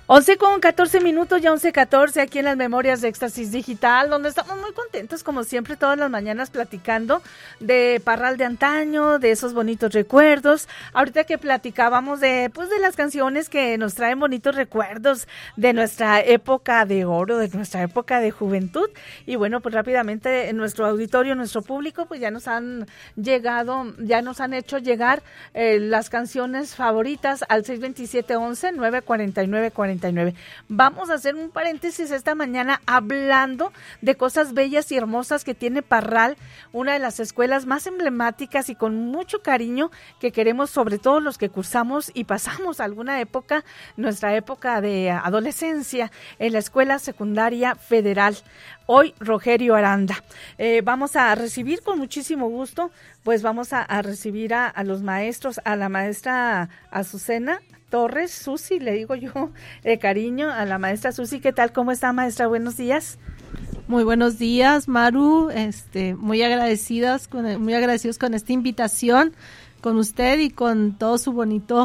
11:14, ya 11:14 aquí en las Memorias de Éxtasis Digital, donde estamos muy contentos, como siempre, todas las mañanas platicando de Parral de antaño, de esos bonitos recuerdos. Ahorita que platicábamos de las canciones que nos traen bonitos recuerdos de nuestra época de oro, de nuestra época de juventud. Y bueno, pues rápidamente en nuestro auditorio, nuestro público, pues ya nos han hecho llegar las canciones favoritas al 627-11-949-49. Vamos a hacer un paréntesis esta mañana hablando de cosas bellas y hermosas que tiene Parral, una de las escuelas más emblemáticas y con mucho cariño que queremos, sobre todo los que cursamos y pasamos alguna época, nuestra época de adolescencia, en la Escuela Secundaria Federal. Hoy, Rogelio Aranda. Vamos a recibir con muchísimo gusto, pues vamos a recibir a los maestros, a la maestra Azucena Torres, Susi, le digo yo de cariño, a la maestra Susi. ¿Qué tal? ¿Cómo está, maestra? Buenos días. Muy buenos días, Maru. Muy agradecidos con esta invitación, con usted y con todo su bonito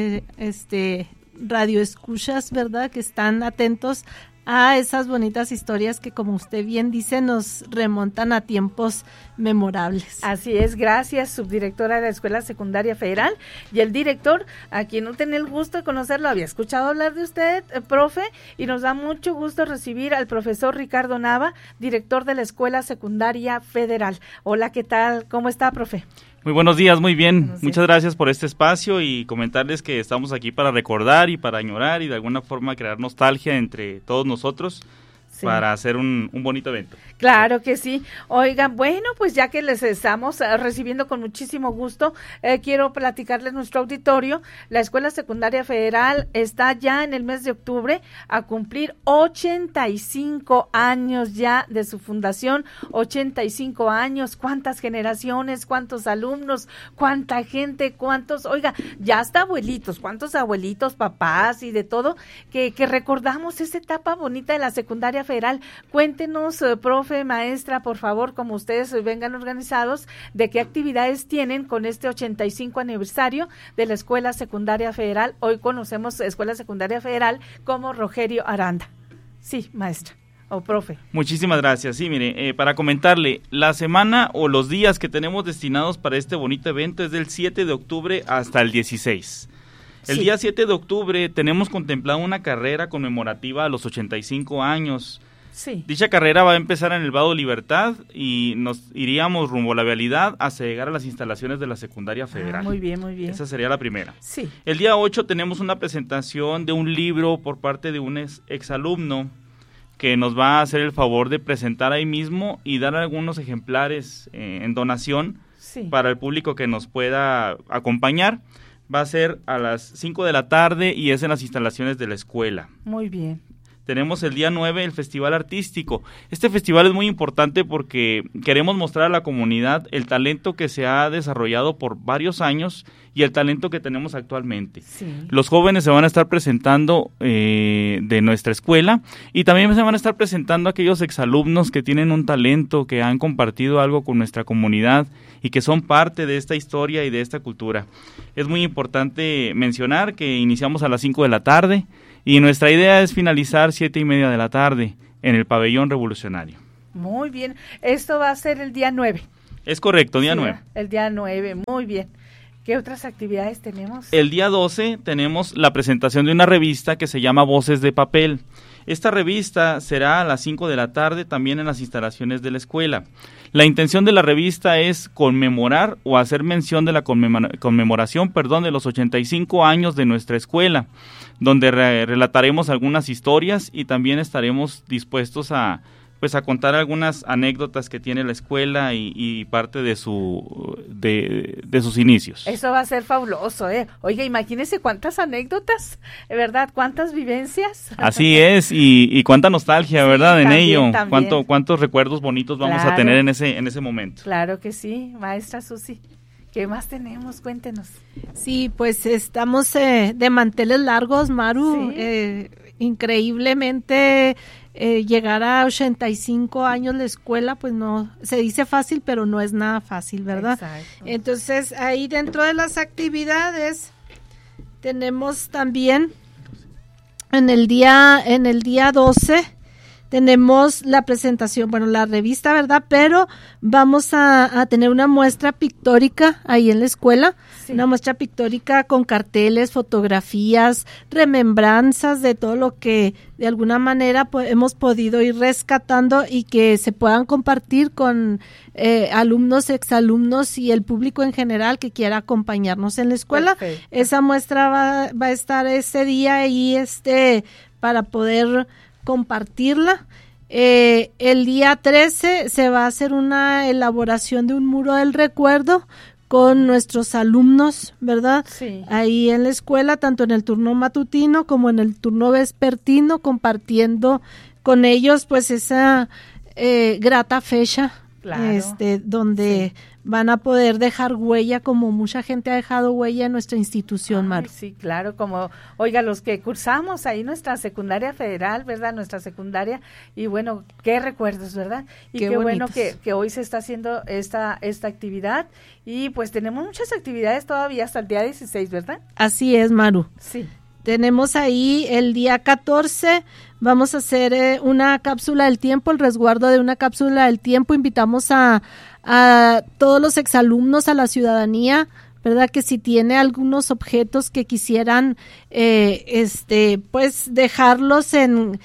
radio escuchas, ¿verdad? Que están atentos a esas bonitas historias que, como usted bien dice, nos remontan a tiempos memorables. Así es, gracias, subdirectora de la Escuela Secundaria Federal, y el director, a quien no tenía el gusto de conocerlo, había escuchado hablar de usted, profe, y nos da mucho gusto recibir al profesor Ricardo Nava, director de la Escuela Secundaria Federal. Hola, ¿qué tal? ¿Cómo está, profe? Muy buenos días, muy bien. Muchas gracias por este espacio y comentarles que estamos aquí para recordar y para añorar y de alguna forma crear nostalgia entre todos nosotros. Sí. Para hacer un bonito evento. Claro que sí. Oigan, bueno, pues ya que les estamos recibiendo con muchísimo gusto, quiero platicarles nuestro auditorio. La Escuela Secundaria Federal está ya en el mes de octubre a cumplir 85 años ya de su fundación. 85 años, cuántas generaciones, cuántos alumnos, cuánta gente, ya hasta abuelitos, cuántos abuelitos, papás y de todo, que recordamos esa etapa bonita de la secundaria federal. Cuéntenos, profe, maestra, por favor, como ustedes vengan organizados, de qué actividades tienen con este 85 aniversario de la Escuela Secundaria Federal. Hoy conocemos Escuela Secundaria Federal como Rogelio Aranda. Sí, maestra o profe. Muchísimas gracias. Sí, mire, para comentarle, la semana o los días que tenemos destinados para este bonito evento es del 7 de octubre hasta el 16. El día 7 de octubre tenemos contemplado una carrera conmemorativa a los 85 años. Sí. Dicha carrera va a empezar en el Vado Libertad y nos iríamos rumbo a la vialidad hasta llegar a las instalaciones de la Secundaria Federal. Muy bien, muy bien. Esa sería la primera. Sí. El día 8 tenemos una presentación de un libro por parte de un exalumno que nos va a hacer el favor de presentar ahí mismo y dar algunos ejemplares en donación para el público que nos pueda acompañar. Va a ser a las 5 de la tarde y es en las instalaciones de la escuela. Muy bien. Tenemos el día 9 el Festival Artístico. Este festival es muy importante porque queremos mostrar a la comunidad el talento que se ha desarrollado por varios años y el talento que tenemos actualmente. Sí. Los jóvenes se van a estar presentando de nuestra escuela y también se van a estar presentando aquellos exalumnos que tienen un talento, que han compartido algo con nuestra comunidad y que son parte de esta historia y de esta cultura. Es muy importante mencionar que iniciamos a las 5 de la tarde y nuestra idea es finalizar 7:30 de la tarde en el Pabellón Revolucionario. Muy bien. Esto va a ser el día 9. Es correcto, día 9. El día 9, muy bien. ¿Qué otras actividades tenemos? El día 12 tenemos la presentación de una revista que se llama Voces de Papel. Esta revista será a las 5 de la tarde también en las instalaciones de la escuela. La intención de la revista es conmemorar o hacer mención de la conmemoración de los 85 años de nuestra escuela, donde relataremos algunas historias y también estaremos dispuestos a contar algunas anécdotas que tiene la escuela y parte de sus inicios. Eso va a ser fabuloso, ¿eh? Oiga, imagínese cuántas anécdotas, ¿verdad? Cuántas vivencias. Así es, y cuánta nostalgia, ¿verdad? En ello, cuántos recuerdos bonitos vamos a tener en ese momento. Claro que sí, maestra Susi. ¿Qué más tenemos? Cuéntenos. Sí, pues estamos de manteles largos, Maru. Sí. Increíblemente llegar a 85 años la escuela, pues no, se dice fácil, pero no es nada fácil, ¿verdad? Exacto. Entonces, ahí dentro de las actividades tenemos también En el día 12 tenemos la presentación, bueno, la revista, ¿verdad? Pero vamos a tener una muestra pictórica ahí en la escuela, sí. Una muestra pictórica con carteles, fotografías, remembranzas de todo lo que de alguna manera hemos podido ir rescatando y que se puedan compartir con alumnos, exalumnos y el público en general que quiera acompañarnos en la escuela. Perfecto. Esa muestra va a estar ese día ahí para poder compartirla. El día 13 se va a hacer una elaboración de un muro del recuerdo con nuestros alumnos, ¿verdad? Sí. Ahí en la escuela, tanto en el turno matutino como en el turno vespertino, compartiendo con ellos pues esa grata fecha, claro. Donde sí. Van a poder dejar huella, como mucha gente ha dejado huella en nuestra institución, Maru. Sí, claro, como, oiga, los que cursamos ahí nuestra secundaria federal, ¿verdad? Nuestra secundaria, y bueno, qué recuerdos, ¿verdad? Y qué bueno que hoy se está haciendo esta actividad, y pues tenemos muchas actividades todavía hasta el día 16, ¿verdad? Así es, Maru. Sí. Tenemos ahí el día 14, vamos a hacer una cápsula del tiempo, el resguardo de una cápsula del tiempo. Invitamos a todos los exalumnos, a la ciudadanía, ¿verdad? Que si tiene algunos objetos que quisieran, pues dejarlos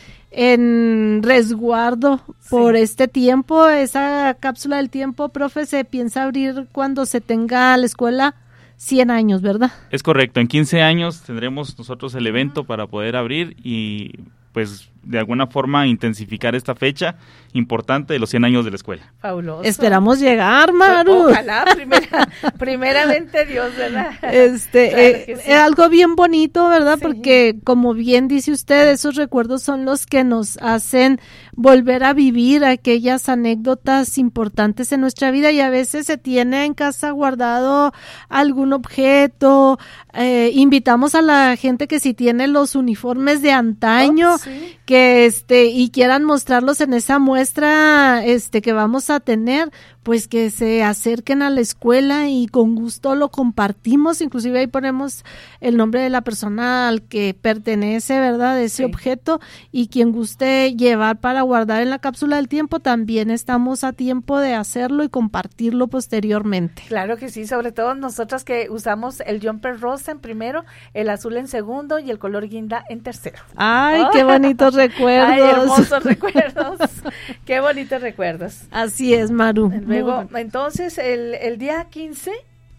en resguardo por este tiempo. Esa cápsula del tiempo, profe, se piensa abrir cuando se tenga la escuela 100 años, ¿verdad? Es correcto, en 15 años tendremos nosotros el evento para poder abrir y pues de alguna forma intensificar esta fecha importante de los 100 años de la escuela. Fabuloso. Esperamos llegar, Maru. Ojalá, primeramente Dios, ¿verdad? Claro sí. Es algo bien bonito, ¿verdad? Sí. Porque como bien dice usted, esos recuerdos son los que nos hacen volver a vivir aquellas anécdotas importantes en nuestra vida, y a veces se tiene en casa guardado algún objeto. Invitamos a la gente que si tiene los uniformes de antaño, sí. Que y quieran mostrarlos en esa muestra que vamos a tener, pues que se acerquen a la escuela y con gusto lo compartimos. Inclusive ahí ponemos el nombre de la persona al que pertenece, ¿verdad? De ese sí. objeto, y quien guste llevar para guardar en la cápsula del tiempo, también estamos a tiempo de hacerlo y compartirlo posteriormente. Claro que sí, sobre todo nosotras que usamos el jumper rosa en primero, el azul en segundo y el color guinda en tercero. ¡Ay, qué bonitos recuerdos! ¡Ay, hermosos recuerdos! ¡Qué bonitos recuerdos! Así es, Maru. Luego, entonces, el día 15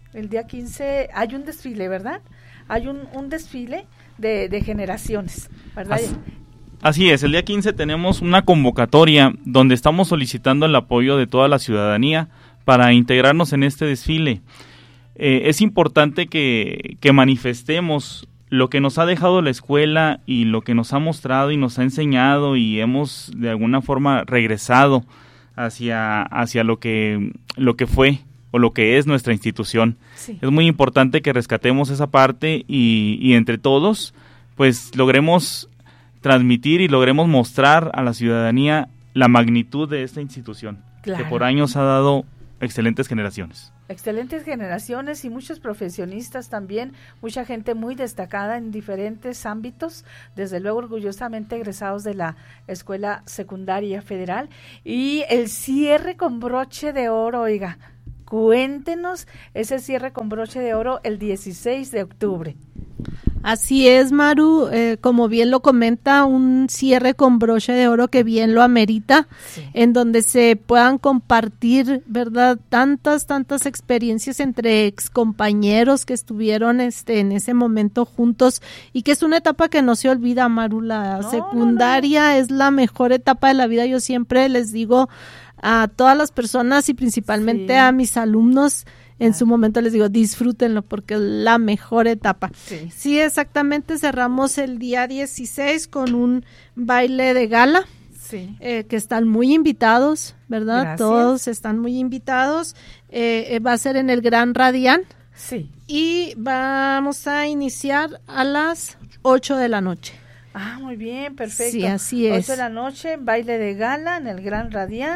hay un desfile, ¿verdad? Hay un desfile de generaciones, ¿verdad? Así es, el día 15 tenemos una convocatoria donde estamos solicitando el apoyo de toda la ciudadanía para integrarnos en este desfile. Es importante que manifestemos lo que nos ha dejado la escuela y lo que nos ha mostrado y nos ha enseñado, y hemos de alguna forma regresado hacia lo que fue o lo que es nuestra institución. Sí. Es muy importante que rescatemos esa parte y entre todos pues logremos transmitir y logremos mostrar a la ciudadanía la magnitud de esta institución, claro. Que por años ha dado excelentes generaciones. Excelentes generaciones y muchos profesionistas también, mucha gente muy destacada en diferentes ámbitos, desde luego orgullosamente egresados de la Escuela Secundaria Federal. Y el cierre con broche de oro, oiga, cuéntenos ese cierre con broche de oro el 16 de octubre. Así es, Maru, como bien lo comenta, un cierre con broche de oro que bien lo amerita, sí. En donde se puedan compartir, ¿verdad?, tantas experiencias entre excompañeros que estuvieron en ese momento juntos, y que es una etapa que no se olvida, Maru. La secundaria es la mejor etapa de la vida. Yo siempre les digo a todas las personas y principalmente sí. A mis alumnos, en su momento les digo, disfrútenlo porque es la mejor etapa. Sí, exactamente, cerramos el día 16 con un baile de gala, sí. Que están muy invitados, ¿verdad? Gracias. Todos están muy invitados. Va a ser en el Gran Radián. Sí. Y vamos a iniciar a las 8 de la noche. Ah, muy bien, perfecto. Sí, así es. 8 de la noche, baile de gala en el Gran Radián.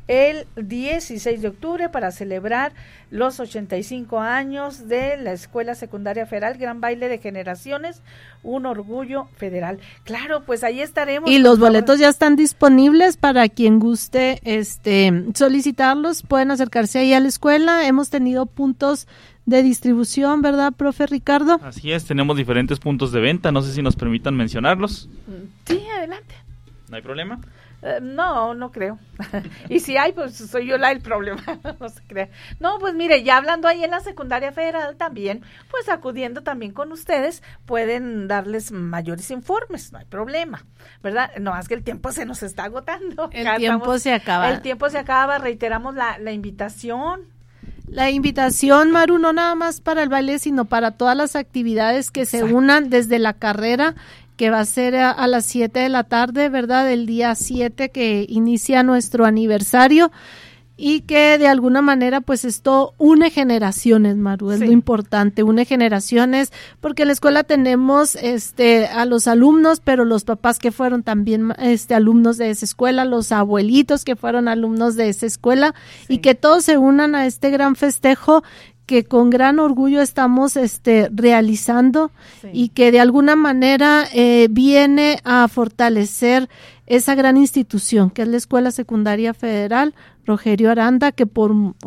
el 16 de octubre para celebrar los 85 años de la Escuela Secundaria Federal, gran baile de generaciones, un orgullo federal. Claro, pues ahí estaremos. Y los boletos ya están disponibles para quien guste solicitarlos, pueden acercarse ahí a la escuela. Hemos tenido puntos de distribución, ¿verdad, profe Ricardo? Así es, tenemos diferentes puntos de venta, no sé si nos permitan mencionarlos. Sí, adelante. ¿No hay problema? No creo. Y si hay, pues soy yo el problema. No se crea. No, pues mire, ya hablando ahí en la secundaria federal también, pues acudiendo también con ustedes, pueden darles mayores informes, no hay problema, ¿verdad? No, es que el tiempo se nos está agotando. El tiempo se acaba, reiteramos la invitación. La invitación, Maru, no nada más para el baile, sino para todas las actividades que se unan desde la carrera, que va a ser a las 7 de la tarde, ¿verdad? El día 7 que inicia nuestro aniversario y que de alguna manera pues esto une generaciones, Maru, es lo importante, une generaciones, porque en la escuela tenemos a los alumnos, pero los papás que fueron también alumnos de esa escuela, los abuelitos que fueron alumnos de esa escuela y que todos se unan a este gran festejo que con gran orgullo estamos realizando y que de alguna manera viene a fortalecer esa gran institución que es la Escuela Secundaria Federal Rogelio Aranda, que por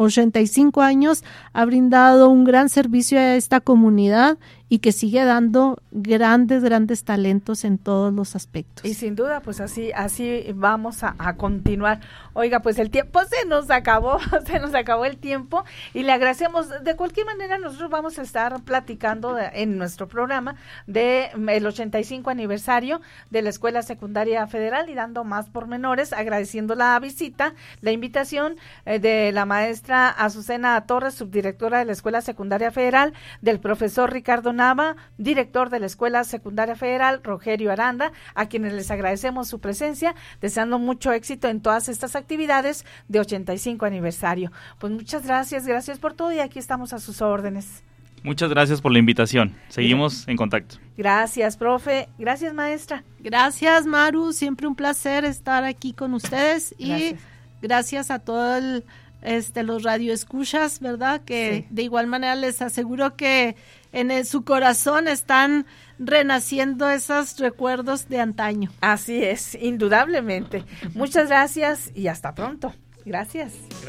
85 años ha brindado un gran servicio a esta comunidad y que sigue dando grandes talentos en todos los aspectos. Y sin duda, pues así vamos a continuar. Oiga, pues el tiempo se nos acabó el tiempo y le agradecemos. De cualquier manera, nosotros vamos a estar platicando en nuestro programa de el 85 aniversario de la Escuela Secundaria Federal y dando más pormenores, agradeciendo la visita, la invitación de la maestra Azucena Torres, subdirectora de la Escuela Secundaria Federal, del profesor Ricardo Nava, director de la Escuela Secundaria Federal Rogelio Aranda, a quienes les agradecemos su presencia, deseando mucho éxito en todas estas actividades de 85 aniversario. Pues muchas gracias por todo y aquí estamos a sus órdenes. Muchas gracias por la invitación. Seguimos en contacto. Gracias, profe. Gracias, maestra. Gracias, Maru. Siempre un placer estar aquí con ustedes y gracias a todos los radioescuchas, ¿verdad? Que de igual manera les aseguro que en su corazón están renaciendo esos recuerdos de antaño. Así es, indudablemente. Muchas gracias y hasta pronto. Gracias.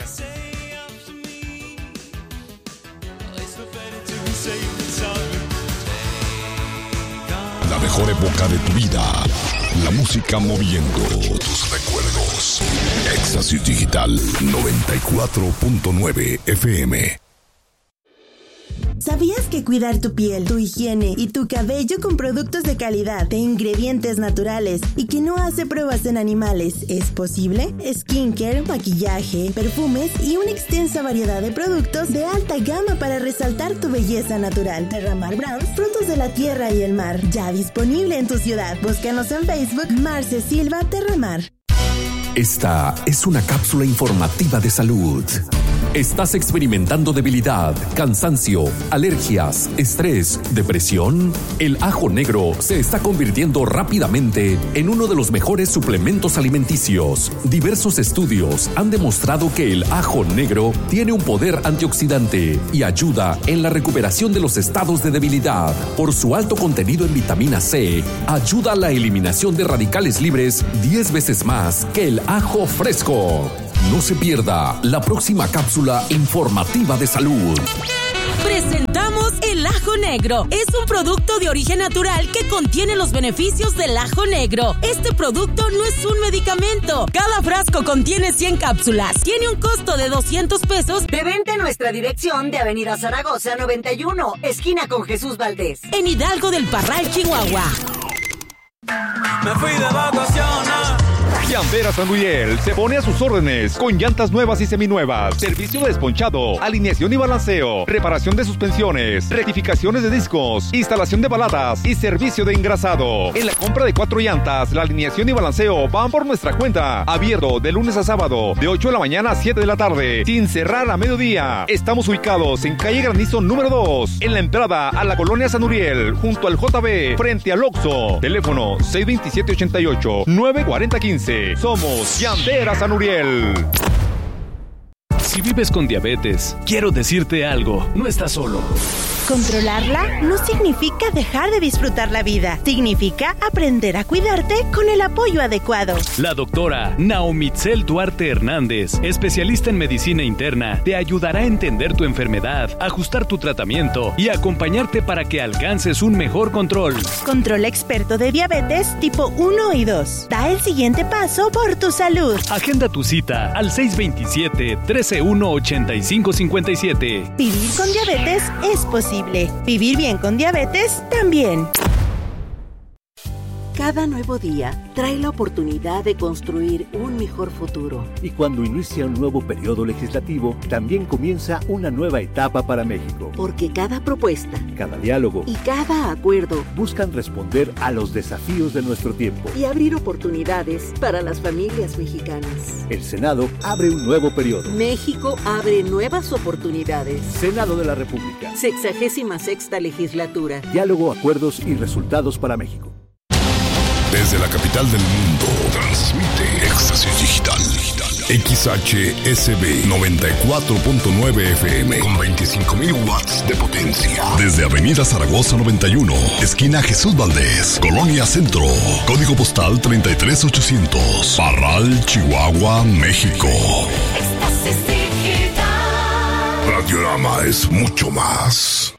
La mejor época de tu vida. La música moviendo tus recuerdos. Éxtasis Digital 94.9 FM. ¿Sabías que cuidar tu piel, tu higiene y tu cabello con productos de calidad, de ingredientes naturales y que no hace pruebas en animales es posible? Skincare, maquillaje, perfumes y una extensa variedad de productos de alta gama para resaltar tu belleza natural. Terramar Brands, frutos de la tierra y el mar, ya disponible en tu ciudad. Búscanos en Facebook, Marce Silva Terramar. Esta es una cápsula informativa de salud. ¿Estás experimentando debilidad, cansancio, alergias, estrés, depresión? El ajo negro se está convirtiendo rápidamente en uno de los mejores suplementos alimenticios. Diversos estudios han demostrado que el ajo negro tiene un poder antioxidante y ayuda en la recuperación de los estados de debilidad. Por su alto contenido en vitamina C, ayuda a la eliminación de radicales libres 10 veces más que el ajo fresco. No se pierda la próxima cápsula informativa de salud. Presentamos el ajo negro. Es un producto de origen natural que contiene los beneficios del ajo negro. Este producto no es un medicamento. Cada frasco contiene 100 cápsulas. Tiene un costo de 200 pesos. De venta en nuestra dirección de Avenida Zaragoza 91, esquina con Jesús Valdés. En Hidalgo del Parral, Chihuahua. Me fui de vacaciones. Llanteras San Uriel se pone a sus órdenes con llantas nuevas y seminuevas, servicio de desponchado, alineación y balanceo, reparación de suspensiones, rectificaciones de discos, instalación de balatas y servicio de engrasado. En la compra de 4 llantas, la alineación y balanceo van por nuestra cuenta. Abierto de lunes a sábado, de 8 de la mañana a 7 de la tarde, sin cerrar a mediodía. Estamos ubicados en calle Granizo número 2, en la entrada a la colonia San Uriel, junto al JB, frente al Oxxo. Teléfono 627-88-940-15. Somos Llanteras San Uriel. Si vives con diabetes, quiero decirte algo, no estás solo. Controlarla no significa dejar de disfrutar la vida. Significa aprender a cuidarte con el apoyo adecuado. La doctora Naomitzel Duarte Hernández, especialista en medicina interna, te ayudará a entender tu enfermedad, ajustar tu tratamiento y acompañarte para que alcances un mejor control. Control experto de diabetes tipo 1 y 2. Da el siguiente paso por tu salud. Agenda tu cita al 627-131-8557. Vivir con diabetes es posible. Vivir bien con diabetes también. Cada nuevo día trae la oportunidad de construir un mejor futuro. Y cuando inicia un nuevo periodo legislativo, también comienza una nueva etapa para México. Porque cada propuesta, cada diálogo y cada acuerdo buscan responder a los desafíos de nuestro tiempo y abrir oportunidades para las familias mexicanas. El Senado abre un nuevo periodo. México abre nuevas oportunidades. Senado de la República. 66ª legislatura. Diálogo, acuerdos y resultados para México. Desde la capital del mundo, transmite Éxtasis Digital. XHSB 94.9 FM con 25.000 watts de potencia. Desde Avenida Zaragoza 91, esquina Jesús Valdés, Colonia Centro. Código postal 33800. Parral, Chihuahua, México. Éxtasis Digital. Radiorama es mucho más.